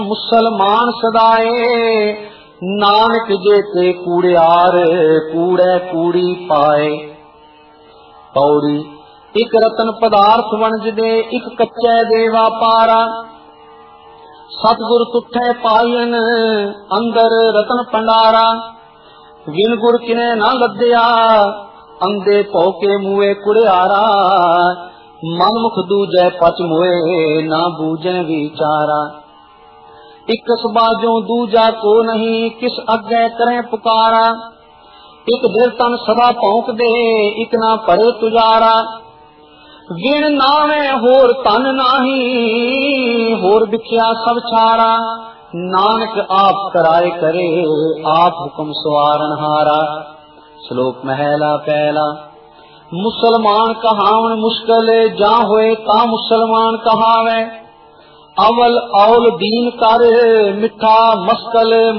मुसलमान सदाए, नानक जेते कूड़ियार कूड़े कूड़ी पाए। पौड़ी एक रतन पदार्थ वणज दे, एक कच्चे दे व्यापारा। सतगुर तुठे पायन अंदर रतन भंडारा। विन गुर किने ना लद्या, अंधे भौके मुए कुड़ियारा। मन मुख दूजे पच मोए, ना बूझे विचारा। एक बाजों दूजा को नहीं, किस अगे करें पुकारा। एक दिल तन सदा भौंक दे, एक ना पड़े तुजारा। विण नावे होर तन नाही, होर बिख्या सब छाड़ा। नानक आप कराए करे, आप हुक्म सवारन हारा। श्लोक महला पहला। मुसलमान कहावन मुश्किल, जा होए ता मुसलमान कहावे। अवल औल दीन कर, मिठा मस्कल